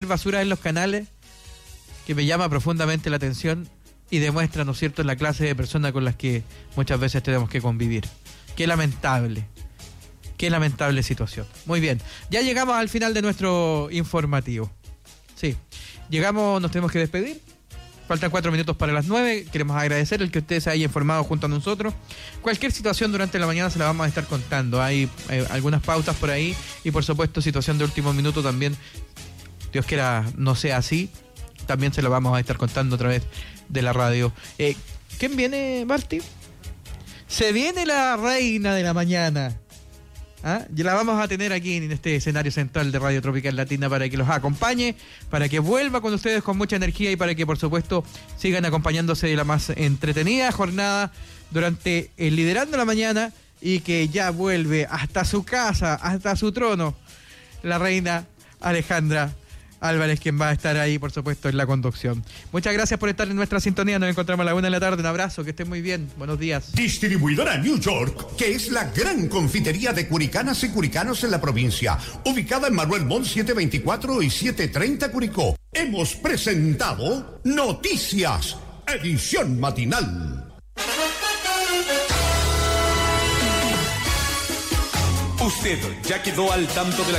basura en los canales que me llama profundamente la atención y demuestra, ¿no es cierto?, la clase de personas con las que muchas veces tenemos que convivir. Qué lamentable situación. Muy bien, ya llegamos al final de nuestro informativo. Sí, llegamos, nos tenemos que despedir. Faltan 4 minutos para las 9. Queremos agradecer el que ustedes se haya informado junto a nosotros. Cualquier situación durante la mañana se la vamos a estar contando. Hay algunas pautas por ahí y por supuesto situación de último minuto también. Dios quiera no sea así. También se lo vamos a estar contando a través de la radio. ¿Quién viene, Marty? Se viene la reina de la mañana. Y la vamos a tener aquí en este escenario central de Radio Tropical Latina para que los acompañe, para que vuelva con ustedes con mucha energía y para que por supuesto sigan acompañándose de la más entretenida jornada durante el Liderando la Mañana, y que ya vuelve hasta su casa, hasta su trono, la reina Alejandra Álvarez, quien va a estar ahí, por supuesto, en la conducción. Muchas gracias por estar en nuestra sintonía. Nos encontramos a la 1 de la tarde. Un abrazo, que estén muy bien. Buenos días. Distribuidora New York, que es la gran confitería de curicanas y curicanos en la provincia, ubicada en Manuel Montt 724 y 730 Curicó. Hemos presentado Noticias, edición matinal. Usted ya quedó al tanto de la